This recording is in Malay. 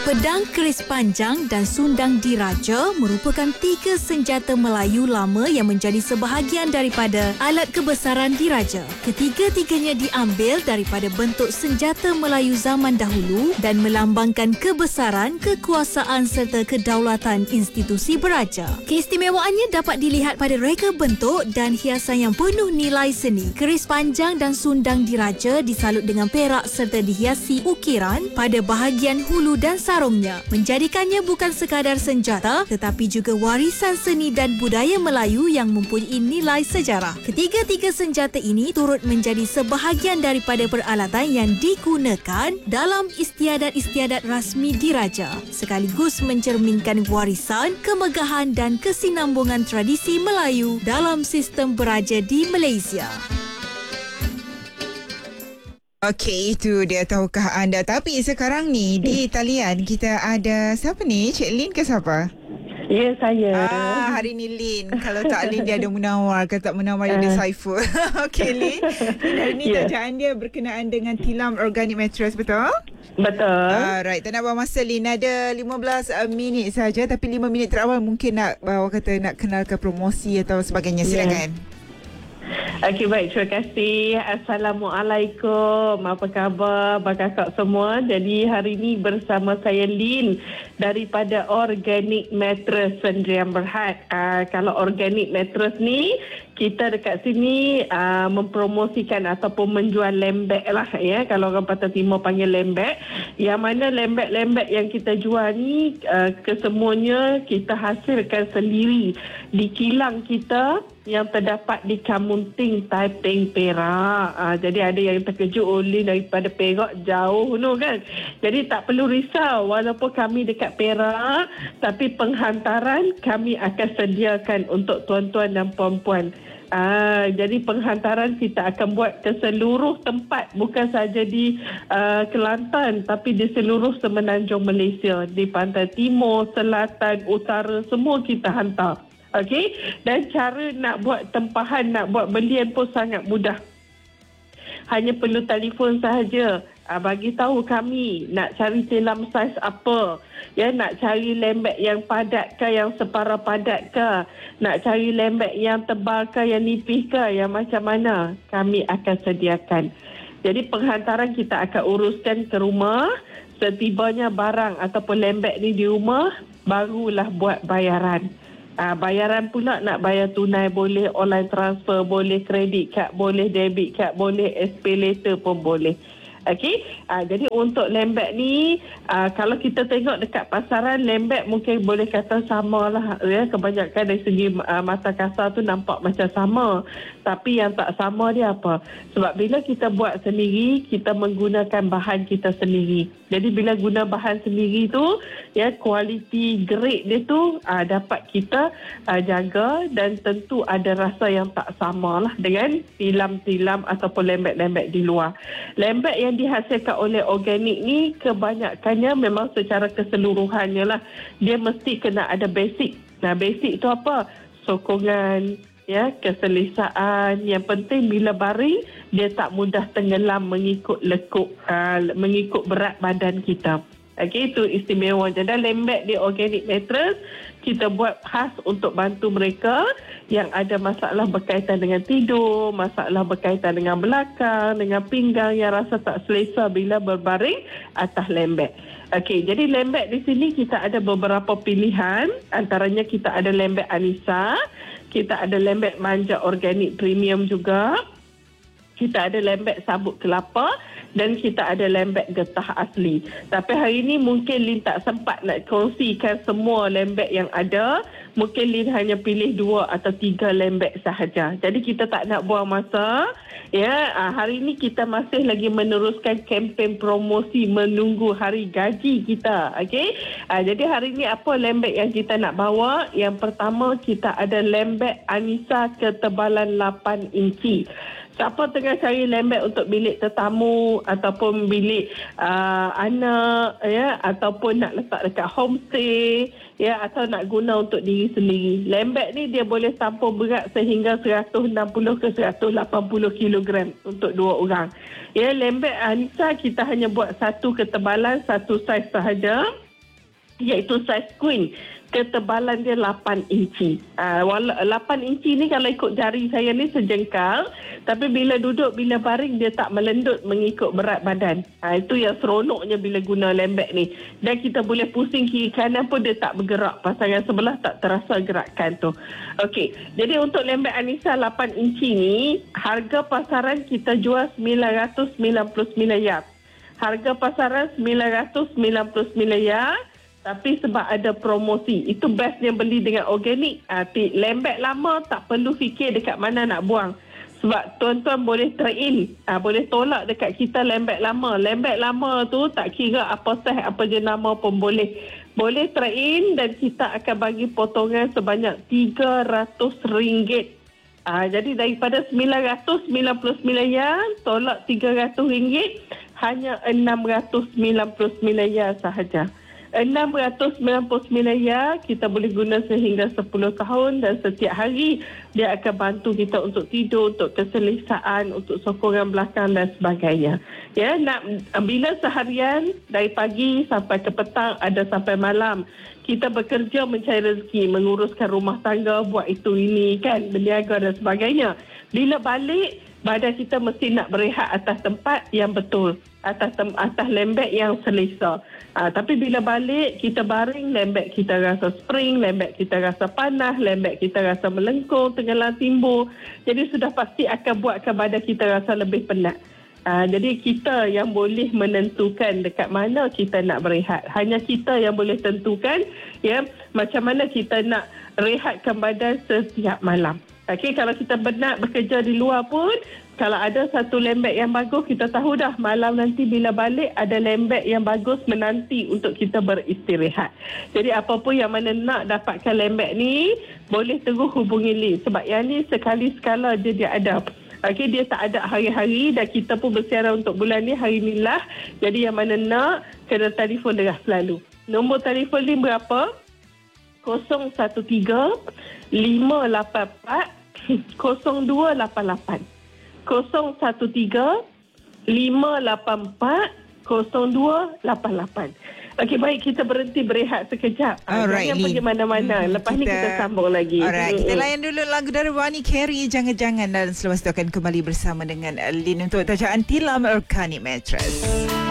Pedang keris panjang dan sundang diraja merupakan tiga senjata Melayu lama yang menjadi sebahagian daripada alat kebesaran diraja. Ketiga-tiganya diambil daripada bentuk senjata Melayu zaman dahulu dan melambangkan kebesaran, kekuasaan serta kedaulatan institusi beraja. Keistimewaannya dapat dilihat pada reka bentuk dan hiasan yang penuh nilai seni. Keris panjang dan sundang diraja disalut dengan perak serta dihiasi ukiran pada bahagian hulu dan sarungnya, menjadikannya bukan sekadar senjata tetapi juga warisan seni dan budaya Melayu yang mempunyai nilai sejarah. Ketiga-tiga senjata ini turut menjadi sebahagian daripada peralatan yang digunakan dalam istiadat-istiadat rasmi diraja, sekaligus mencerminkan warisan, kemegahan dan kesinambungan tradisi Melayu dalam sistem beraja di Malaysia. Okey, itu dia. Tahukah anda? Tapi sekarang ni di talian kita ada siapa ni? Cik Lin ke siapa? Ya, saya. Hari ni Lin. Kalau tak Lin dia ada Munawar. Kalau tak Munawar dia ada Saiful. Okey Lin. Hari ni tajaan dia berkenaan dengan tilam organic mattress, betul? Betul. Alright, tak nak buang masa Lin. Ada 15 minit saja, tapi 5 minit terawal mungkin nak nak kenalkan promosi atau sebagainya. Silakan. Okey, baik. Terima kasih. Assalamualaikum. Apa khabar kakak semua? Jadi hari ini bersama saya Lin daripada Organic Mattress Sdn Bhd. Kalau Organic Mattress ni, kita dekat sini mempromosikan ataupun menjual lembek lah ya. Kalau orang Pantai Timur panggil lembek. Yang mana lembek-lembek yang kita jual ni kesemuanya kita hasilkan sendiri di kilang kita yang terdapat di Kamunting, Taiping, Perak. Jadi ada yang terkejut oleh daripada Perak jauh tu kan. Jadi tak perlu risau walaupun kami dekat Perak, tapi penghantaran kami akan sediakan untuk tuan-tuan dan puan-puan. Jadi penghantaran kita akan buat ke seluruh tempat, bukan saja di Kelantan tapi di seluruh semenanjung Malaysia, di Pantai Timur, Selatan, Utara, semua kita hantar. Okey, dan cara nak buat tempahan, nak buat belian pun sangat mudah. Hanya perlu telefon sahaja. Bagi tahu kami nak cari tilam saiz apa. Ya, nak cari lembek yang padat ke, yang separuh padat ke, nak cari lembek yang tebal ke, yang nipis ke, yang macam mana, kami akan sediakan. Jadi penghantaran kita akan uruskan ke rumah. Setibanya barang ataupun lembek ni di rumah, barulah buat bayaran. Bayaran pula nak bayar tunai boleh, online transfer boleh, kredit kad boleh, debit kad boleh, SPay later pun boleh. Okey, jadi untuk lembek ni, kalau kita tengok dekat pasaran, lembek mungkin boleh kata sama lah ya. Kebanyakan dari segi mata kasar tu nampak macam sama, tapi yang tak sama dia apa? Sebab bila kita buat sendiri, kita menggunakan bahan kita sendiri. Jadi bila guna bahan sendiri tu, ya, kualiti grade dia tu dapat kita jaga, dan tentu ada rasa yang tak sama lah dengan tilam-tilam ataupun lembek-lembek di luar. Lembek yang dihasilkan oleh organik ni kebanyakannya memang secara keseluruhannya lah, dia mesti kena ada basic. Nah, basic tu apa? Sokongan, ya, keselesaan. Yang penting bila baring dia tak mudah tenggelam mengikut lekuk, mengikut berat badan kita. Okey, itu istimewa. Dan lembek di Organic Mattress kita buat khas untuk bantu mereka yang ada masalah berkaitan dengan tidur, masalah berkaitan dengan belakang, dengan pinggang yang rasa tak selesa bila berbaring atas lembek. Okey, jadi lembek di sini kita ada beberapa pilihan. Antaranya kita ada lembek Anissa, kita ada lembek manja organik premium juga, kita ada lembek sabut kelapa, dan kita ada lembek getah asli. Tapi hari ini mungkin Lin tak sempat nak kongsikan semua lembek yang ada. Mungkin Lin hanya pilih 2 atau 3 lembek sahaja. Jadi kita tak nak buang masa. Ya, hari ini kita masih lagi meneruskan kempen promosi menunggu hari gaji kita. Okey. Jadi hari ini apa lembek yang kita nak bawa? Yang pertama kita ada lembek Anissa ketebalan 8 inci. Siapa tengah cari lembek untuk bilik tetamu ataupun bilik anak, ya, ataupun nak letak dekat homestay, ya, atau nak guna untuk diri sendiri. Lembek ni dia boleh tampung berat sehingga 160 ke 180 kilogram untuk 2 orang. Ya, lembek Anissa kita hanya buat satu ketebalan, satu saiz sahaja. iaitu saiz queen. Ketebalan dia 8 inci. 8 inci ni kalau ikut jari saya ni sejengkal, tapi bila duduk, bila baring dia tak melendut mengikut berat badan. Itu yang seronoknya bila guna lembek ni. Dan kita boleh pusing kiri kanan pun dia tak bergerak. Pasangan sebelah tak terasa gerakan tu. Okey, jadi untuk lembek Anissa 8 inci ni, harga pasaran kita jual RM999. Harga pasaran RM999. Tapi sebab ada promosi, itu bestnya beli dengan organik. Lembek lama tak perlu fikir dekat mana nak buang. Sebab tuan-tuan boleh trade-in, boleh tolak dekat kita lembek lama. Lembek lama tu tak kira apa saiz, apa jenama pun boleh. Boleh trade-in dan kita akan bagi potongan sebanyak RM300. Jadi daripada RM999 tolak RM300, hanya RM699 sahaja. RM699 kita boleh guna sehingga 10 tahun dan setiap hari dia akan bantu kita untuk tidur, untuk keselesaan, untuk sokongan belakang dan sebagainya. Ya, bila seharian dari pagi sampai ke petang, ada sampai malam, kita bekerja mencari rezeki, menguruskan rumah tangga, buat itu ini kan, berniaga dan sebagainya. Bila balik, badan kita mesti nak berehat atas tempat yang betul, atas lembek yang selesa. Tapi bila balik, kita baring, lembek kita rasa spring, lembek kita rasa panas, lembek kita rasa melengkung, tenggelam timbul. Jadi sudah pasti akan buatkan badan kita rasa lebih penat. Jadi kita yang boleh menentukan dekat mana kita nak berehat. Hanya kita yang boleh tentukan ya macam mana kita nak rehatkan badan setiap malam. Okey, kalau kita benar bekerja di luar pun, kalau ada satu lembek yang bagus, kita tahu dah malam nanti bila balik ada lembek yang bagus menanti untuk kita beristirahat. Jadi apa pun yang mana nak dapatkan lembek ni, boleh terus hubungi Lin. Sebab yang ni sekali sekala dia ada. Okey, dia tak ada hari-hari dan kita pun bersiaran untuk bulan ni hari ni lah. Jadi yang mana nak, kena telefon dengan selalu. Nombor telefon Lin berapa? 013-584-0288. 013-584-0288. Okey, baik, kita berhenti berehat sekejap. Jangan pergi mana-mana. Lepas ni kita sambung lagi. Alright, kita layan dulu lagu dari Wani Carey, Jangan-Jangan. Dan selepas itu akan kembali bersama dengan Lin untuk tajaan tilam Organic Mattress.